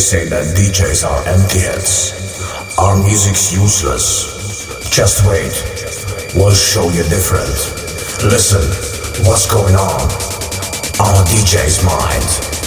say that DJs are empty heads. Our music's useless. Just wait. We'll show you different. Listen, what's going on? Our DJ's mind.